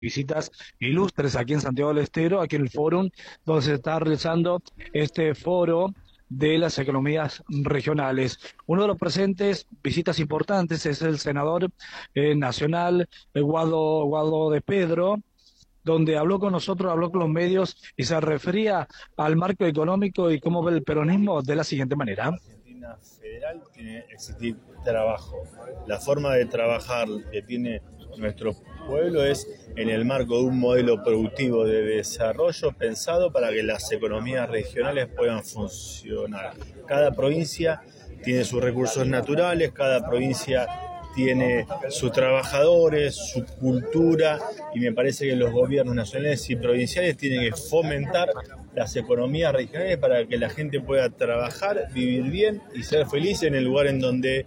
visitas ilustres aquí en Santiago del Estero, aquí en el Fórum, donde se está realizando este foro de las economías regionales. Uno de los presentes, visitas importantes, es el senador nacional Guado de Pedro, donde habló con nosotros, habló con los medios y se refería al marco económico y cómo ve el peronismo de la siguiente manera. Argentina federal tiene que existir trabajo. La forma de trabajar que tiene nuestro pueblo es en el marco de un modelo productivo de desarrollo pensado para que las economías regionales puedan funcionar. Cada provincia tiene sus recursos naturales, cada provincia tiene sus trabajadores, su cultura, y me parece que los gobiernos nacionales y provinciales tienen que fomentar las economías regionales para que la gente pueda trabajar, vivir bien y ser feliz en el lugar en donde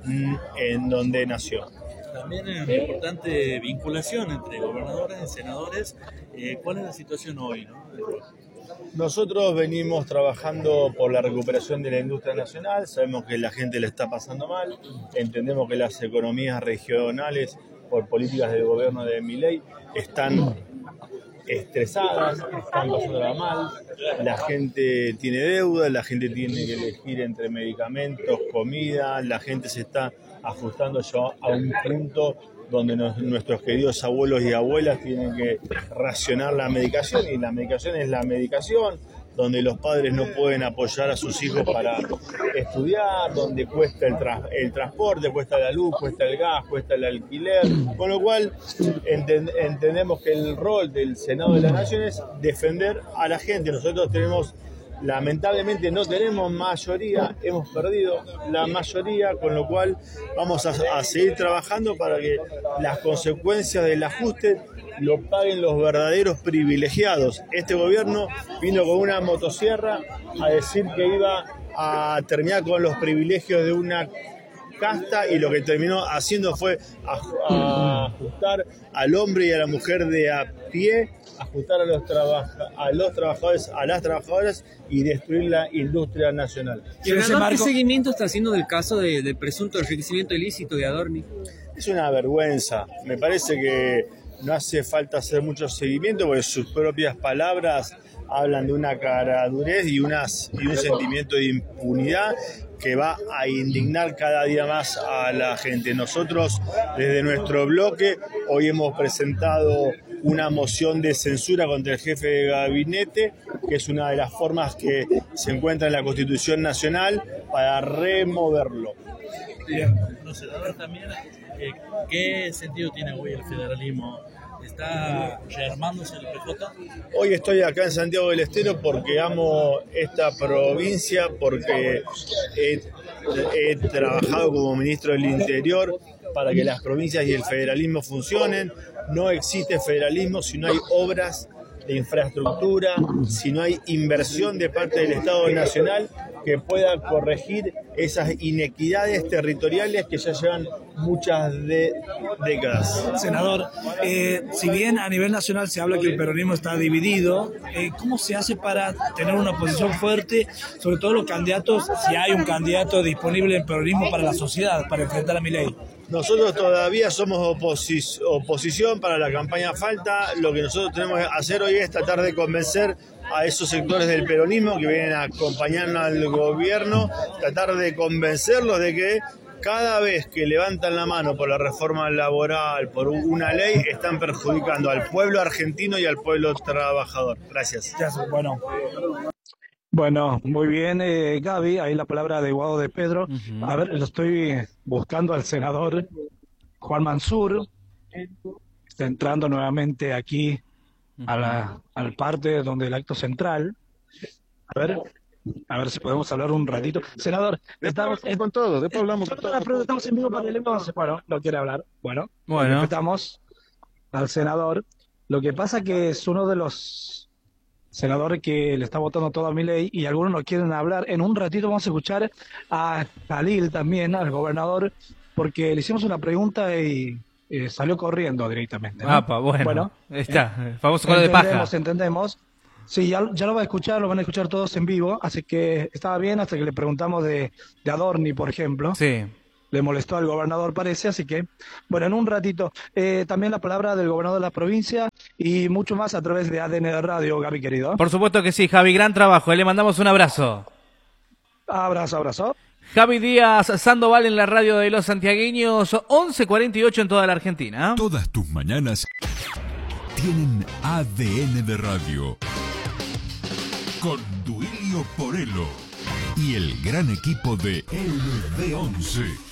nació. También hay una importante vinculación entre gobernadores y senadores. ¿Cuál es la situación hoy, no? Nosotros venimos trabajando por la recuperación de la industria nacional, sabemos que la gente le está pasando mal, entendemos que las economías regionales, por políticas del gobierno de Milei, están estresadas, están pasándola mal, la gente tiene deuda, la gente tiene que elegir entre medicamentos, comida, la gente se está ajustando ya a un punto donde nuestros queridos abuelos y abuelas tienen que racionar la medicación, y la medicación es la medicación, donde los padres no pueden apoyar a sus hijos para estudiar, donde cuesta el transporte, cuesta la luz, cuesta el gas, cuesta el alquiler, con lo cual entendemos que el rol del Senado de la Nación es defender a la gente. Nosotros lamentablemente no tenemos mayoría, hemos perdido la mayoría, con lo cual vamos a seguir trabajando para que las consecuencias del ajuste lo paguen los verdaderos privilegiados. Este gobierno vino con una motosierra a decir que iba a terminar con los privilegios de una casta, y lo que terminó haciendo fue ajustar al hombre y a la mujer de a pie, ajustar a los trabajadores, a las trabajadoras, y destruir la industria nacional. ¿Qué seguimiento está haciendo del caso del presunto enriquecimiento ilícito de Adorni? Es una vergüenza. Me parece que no hace falta hacer mucho seguimiento, porque sus propias palabras hablan de una caradurez y un sentimiento de impunidad que va a indignar cada día más a la gente. Nosotros, desde nuestro bloque, hoy hemos presentado una moción de censura contra el jefe de gabinete, que es una de las formas que se encuentra en la Constitución Nacional para removerlo. Bien, senador, también, ¿qué sentido tiene hoy el federalismo? ¿Está rearmándose el PJ? Hoy estoy acá en Santiago del Estero porque amo esta provincia, porque he trabajado como ministro del Interior para que las provincias y el federalismo funcionen. No existe federalismo si no hay obras de infraestructura, si no hay inversión de parte del Estado Nacional que pueda corregir esas inequidades territoriales que ya llevan muchas décadas. Senador, si bien a nivel nacional se habla que el peronismo está dividido, ¿cómo se hace para tener una posición fuerte, sobre todo los candidatos, si hay un candidato disponible en peronismo para la sociedad, para enfrentar a Milei? Nosotros todavía somos oposición para la campaña Falta. Lo que nosotros tenemos que hacer hoy es tratar de convencer a esos sectores del peronismo que vienen a acompañar al gobierno, tratar de convencerlos de que cada vez que levantan la mano por la reforma laboral, por una ley, están perjudicando al pueblo argentino y al pueblo trabajador. Gracias. Bueno, muy bien, Gaby, ahí la palabra de Guado de Pedro. A ver, lo estoy buscando al senador Juan Mansur. Está entrando nuevamente aquí al parte donde el acto central. A ver si podemos hablar un ratito. Senador, estamos con todo, después hablamos. Estamos en vivo para el entonces. Bueno, no quiere hablar. Bueno. Respetamos al senador. Lo que pasa que es uno de los senadores que le está votando todo a Milei y algunos no quieren hablar. En un ratito vamos a escuchar a Khalil también, al gobernador, porque le hicimos una pregunta y salió corriendo directamente, ¿no? Bueno, está, famoso color de paja. Entendemos. Sí, ya lo va a escuchar, lo van a escuchar todos en vivo, así que estaba bien hasta que le preguntamos de Adorni, por ejemplo. Sí. le molestó al gobernador, parece, así que, bueno, en un ratito, también la palabra del gobernador de la provincia y mucho más a través de ADN de Radio, Gaby, querido. Por supuesto que sí, Javi, gran trabajo, le mandamos un abrazo. Abrazo, abrazo. Javi Díaz Sandoval en la radio de los santiagueños, 11:48 en toda la Argentina. Todas tus mañanas tienen ADN de Radio. Con Duilio Porello y el gran equipo de LB11.